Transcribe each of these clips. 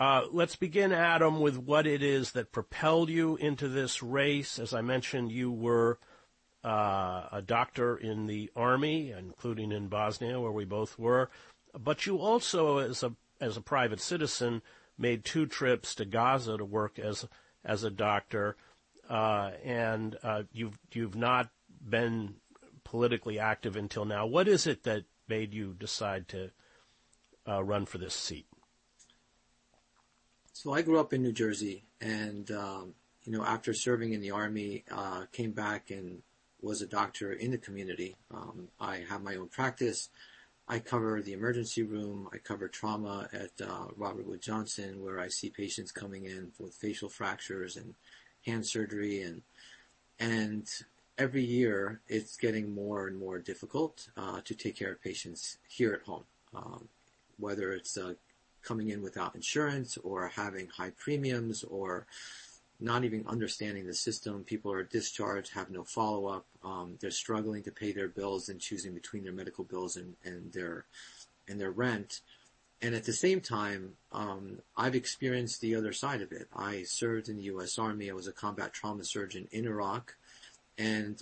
Let's begin, Adam, with what it is that propelled you into this race. As I mentioned, you were a doctor in the Army, including in Bosnia, where we both were. But you also, as a private citizen, made 2 trips to Gaza to work as a doctor, and you've not been politically active until now. What is it that made you decide to run for this seat? So I grew up in New Jersey, and after serving in the Army, came back and was a doctor in the community. I have my own practice. I cover the emergency room. I cover trauma at Robert Wood Johnson, where I see patients coming in with facial fractures and hand surgery, and every year it's getting more and more difficult to take care of patients here at home, whether it's coming in without insurance or having high premiums or not even understanding the system. People are discharged, have no follow-up. They're struggling to pay their bills and choosing between their medical bills and their rent. And at the same time, I've experienced the other side of it. I served in the U.S. Army. I was a combat trauma surgeon in Iraq. And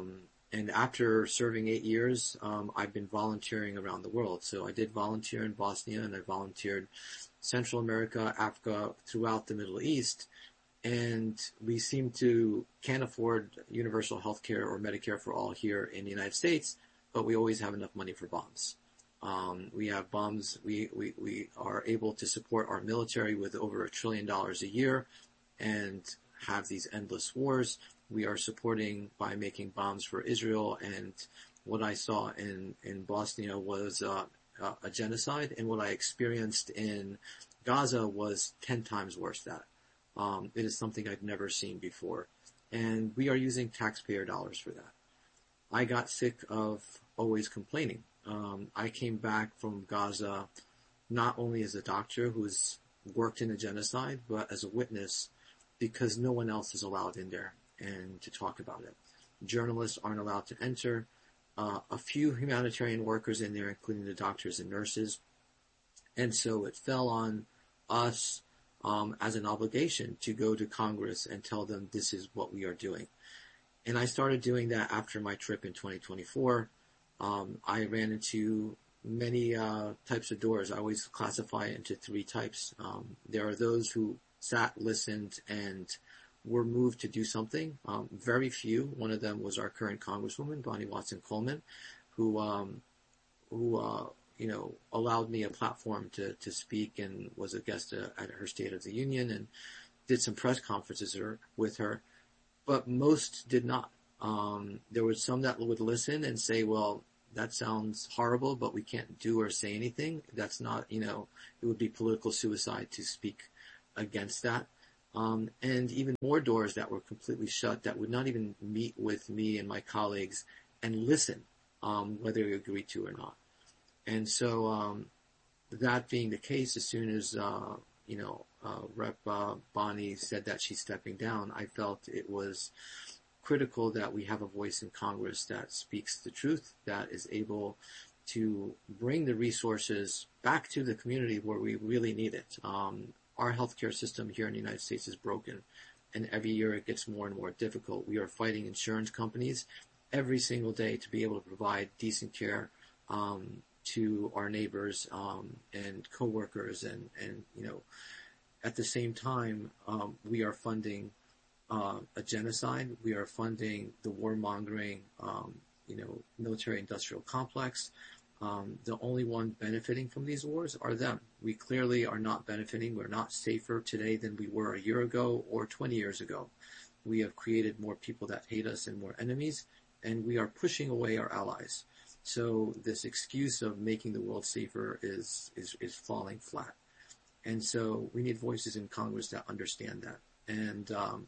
after serving 8 years, I've been volunteering around the world. So I did volunteer in Bosnia, and I volunteered Central America, Africa, throughout the Middle East. And we can't afford universal health care or Medicare for all here in the United States, but we always have enough money for bombs. We have bombs. We are able to support our military with over $1 trillion a year and have these endless wars. We are supporting by making bombs for Israel, and what I saw in Bosnia was a genocide, and what I experienced in Gaza was 10 times worse than that. It is something I've never seen before, and we are using taxpayer dollars for that. I got sick of always complaining. I came back from Gaza not only as a doctor who's worked in a genocide, but as a witness, because no one else is allowed in there and to talk about it. Journalists aren't allowed to enter. A few humanitarian workers in there, including the doctors and nurses. And so it fell on us as an obligation to go to Congress and tell them this is what we are doing. And I started doing that after my trip in 2024. I ran into many types of doors. I always classify it into 3 types. There are those who sat, listened, and were moved to do something. Very few. One of them was our current Congresswoman, Bonnie Watson Coleman, who allowed me a platform to speak and was a guest at her State of the Union and did some press conferences with her. But most did not. There were some that would listen and say, well, that sounds horrible, but we can't do or say anything. That's not, it would be political suicide to speak against that. And even more doors that were completely shut that would not even meet with me and my colleagues and listen, whether we agreed to or not. And so, that being the case, as soon as, Rep. Bonnie said that she's stepping down, I felt it was critical that we have a voice in Congress that speaks the truth, that is able to bring the resources back to the community where we really need it. Our healthcare system here in the United States is broken, and every year it gets more and more difficult. We are fighting insurance companies every single day to be able to provide decent care to our neighbors and coworkers, and at the same time we are funding a genocide. We are funding the warmongering, military-industrial complex. The only one benefiting from these wars are them. We clearly are not benefiting. We're not safer today than we were a year ago or 20 years ago. We have created more people that hate us and more enemies, and we are pushing away our allies. So this excuse of making the world safer is falling flat. And so we need voices in Congress that understand that. And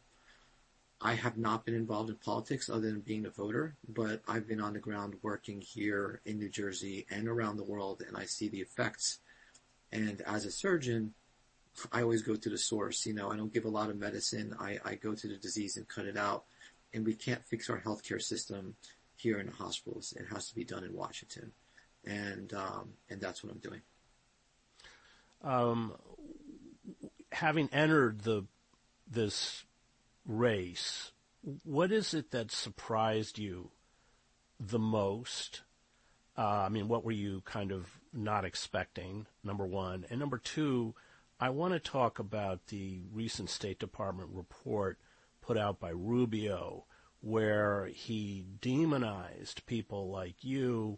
I have not been involved in politics other than being a voter, but I've been on the ground working here in New Jersey and around the world, and I see the effects. And as a surgeon, I always go to the source. I don't give a lot of medicine. I go to the disease and cut it out. And we can't fix our healthcare system here in the hospitals. It has to be done in Washington. And that's what I'm doing. having entered this race, what is it that surprised you the most? What were you kind of not expecting, number one? And number two, I want to talk about the recent State Department report put out by Rubio, where he demonized people like you,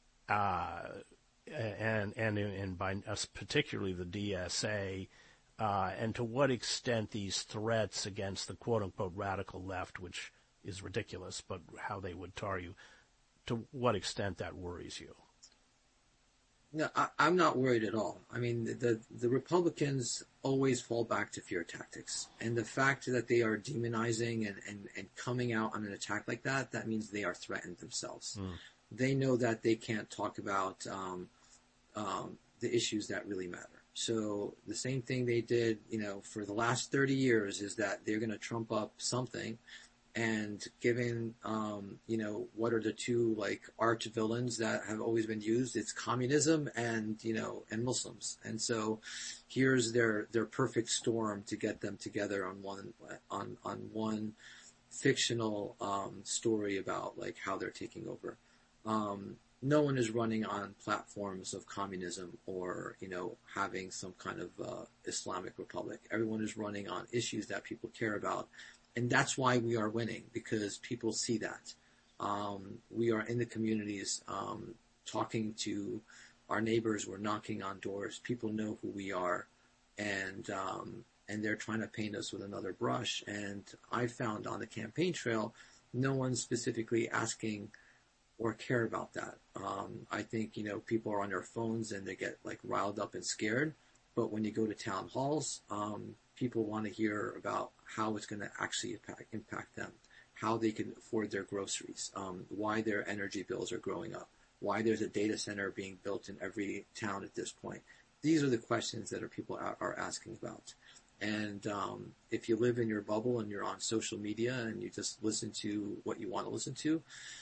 and by us, particularly the DSA, and to what extent these threats against the quote-unquote radical left, which is ridiculous, but how they would tar you, to what extent that worries you? No, I'm not worried at all. I mean, the Republicans always fall back to fear tactics. And the fact that they are demonizing and coming out on an attack like that, that means they are threatened themselves. They know that they can't talk about the issues that really matter. So the same thing they did, for the last 30 years is that they're going to trump up something. And given, what are the two arch villains that have always been used? It's communism and Muslims. And so here's their perfect storm to get them together on one fictional, story about how they're taking over. No one is running on platforms of communism or, having some kind of, Islamic republic. Everyone is running on issues that people care about. And that's why we are winning, because people see that. We are in the communities, talking to our neighbors. We're knocking on doors. People know who we are, and they're trying to paint us with another brush. And I found on the campaign trail, no one's specifically asking or care about that. I think, people are on their phones and they get riled up and scared. But when you go to town halls, people want to hear about how it's going to actually impact them, how they can afford their groceries, why their energy bills are growing up, why there's a data center being built in every town at this point. These are the questions that people are asking about. And if you live in your bubble and you're on social media and you just listen to what you want to listen to,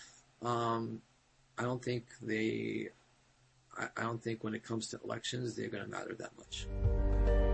I don't think when it comes to elections, they're going to matter that much.